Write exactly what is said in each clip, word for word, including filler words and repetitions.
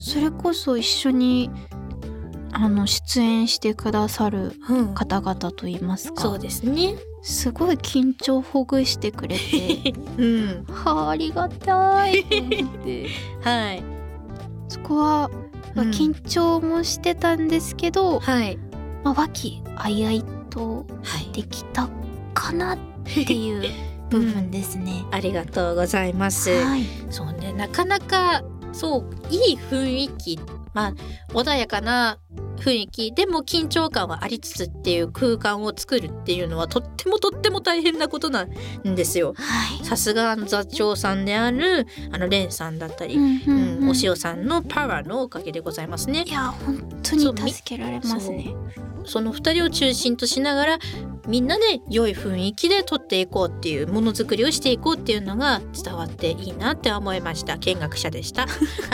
それこそ一緒にあの出演してくださる方々といいますか、 そうですね、 すごい緊張ほぐしてくれてうん、 はあ、ありがたいと思ってはい、 そこは、まあ、緊張もしてたんですけど、 はい、 まあ、和気あいあいとできたかなっていう部分ですね、 うん、ありがとうございます、はい、そうね、なかなかそういい雰囲気、まあ穏やかな雰囲気でも緊張感はありつつっていう空間を作るっていうのはとってもとっても大変なことなんですよ。さすが座長さんであるあのレンさんだったり、うんうんうん、お塩さんのパワーのおかげでございますね。 いや本当に助けられますね。 そ, そのふたりを中心としながらみんなで良い雰囲気で撮っていこうっていうものづくりをしていこうっていうのが伝わっていいなって思いました。見学者でした、はい、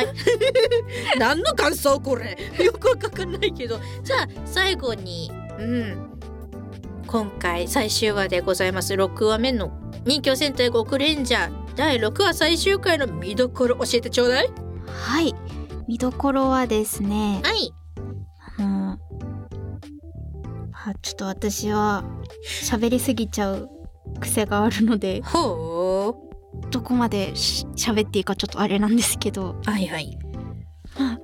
何の感想これよくわかんないけど、じゃあ最後に、うん、今回最終話でございますろくわめの人形戦隊極レンジャーだいろくわ最終回の見どころ教えてちょうだい。 はい、見どころはですね、 はい、 あのちょっと私は喋りすぎちゃう癖があるので、 ほうどこまで喋っていいかちょっとあれなんですけど、 はいはい、は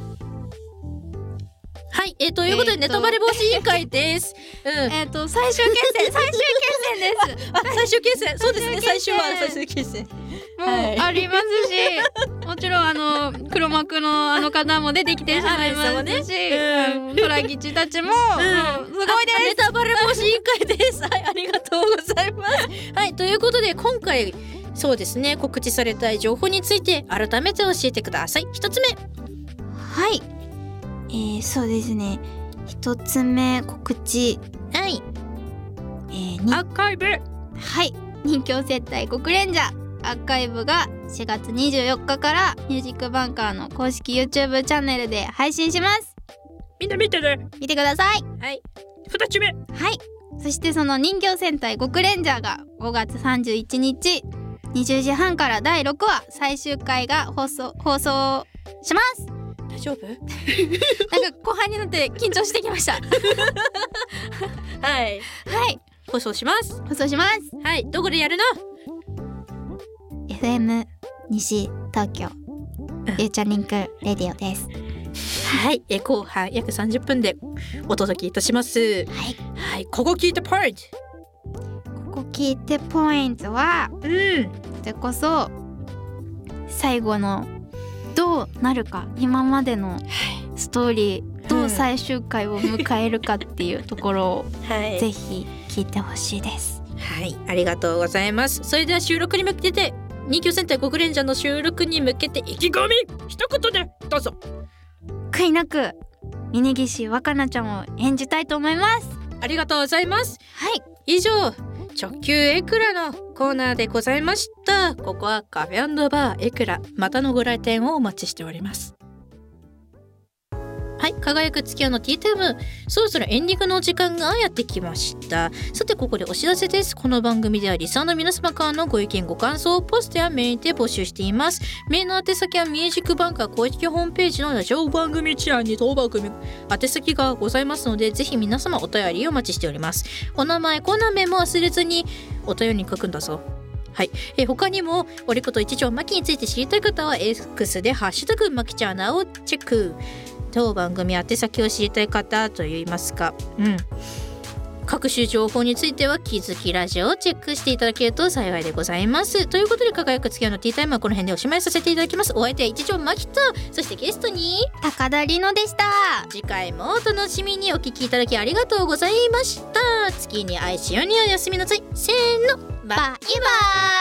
はい、えー、ということで、えー、ネタバレ防止委員会です。うん、 えっと最終決戦最終決戦です。 あ、最終決戦、そうですね、最終は最終決戦もう、はい、ありますし、もちろんあの黒幕のあの方も出てきてしまいますし、うん、トラギチたちも、うん、すごいです。 ネタバレ防止委員会です。はい、ありがとうございます。はい、ということで今回そうですね、告知されたい情報について改めて教えてください。一つ目、 はい、えー、そうですね、一つ目告知、 はい、 えー、 アーカイブ、 はい、人形接待極レンジャーアーカイブがしがつにじゅうよっかからミュージックバンカーの公式 YouTube チャンネルで配信します。 みんな見てね、 見てください。 はい、二つ目、 はい、そしてその人形戦隊極レンジャーがごがつさんじゅういちにちにじゅうじはんからだいろくわ最終回が放送放送します。 大丈夫？なんか後半になって緊張してきました。 はいはい、 放送します放送します。 はい、どこでやるの？ エフエム 西東京フューチャリンクレディオです。 はい、え後半約さんじゅっぷんでお届けいたします。 はい、 はい、ここ聞いてポイント、 ここ聞いてポイントは、 うん、 それこそ最後のどうなるか、今までのストーリーどう最終回を迎えるかっていうところを、はい、ぜひ聞いてほしいです。 はい、ありがとうございます。それでは収録に向けて人形戦隊極レンジャーの収録に向けて意気込み一言でどうぞ。 悔いなく峯岸若菜ちゃんを演じたいと思います。 ありがとうございます。 はい、 以上直球エクラのコーナーでございました。ここはカフェ&バーエクラ、またのご来店をお待ちしております。はい、輝く月夜のティータイム、そろそろエンディングの時間がやってきました。さてここでお知らせです。この番組ではリスナーの皆様からのご意見ご感想をポストやメールで募集しています。メールの宛先はミュージックバンカー公式ホームページのラジオ番組一覧に当番組宛先がございますので、ぜひ皆様お便りをお待ちしております。お名前コーナー名も忘れずにお便りに書くんだぞ。はい、え他にもおりこと一条マキについて知りたい方は X でハッシュタグマキチャーナをチェック。当番組宛先を知りたい方といいますか、うん、各種情報については気づきラジオをチェックしていただけると幸いでございます。ということで輝く月夜のティータイムはこの辺でおしまいさせていただきます。お相手は一条マキと、そしてゲストに高田里乃でした。 次回もお楽しみに。お聞きいただきありがとうございました。月に愛しようにおやすみなさい。せーの、バイバーイ。